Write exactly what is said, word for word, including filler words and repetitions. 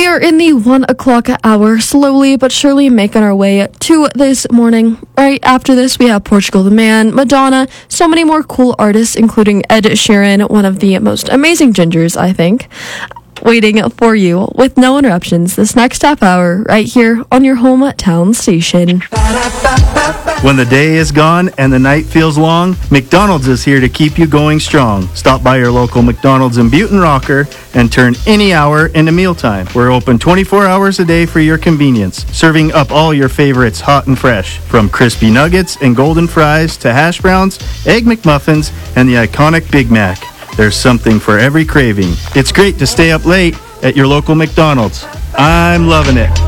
are in the one o'clock hour, slowly but surely making our way to this morning. Right after this, we have Portugal the Man, Madonna, so many more cool artists, including Ed Sheeran, one of the most amazing gingers, I think, waiting for you with no interruptions this next half hour right here on your hometown station. When the day is gone and the night feels long, McDonald's is here to keep you going strong. Stop by your local McDonald's in Butte and Rocker and turn any hour into mealtime. We're open twenty-four hours a day for your convenience, serving up all your favorites hot and fresh, from crispy nuggets and golden fries to hash browns, egg McMuffins, and the iconic Big Mac. There's something for every craving. It's great to stay up late at your local McDonald's. I'm loving it.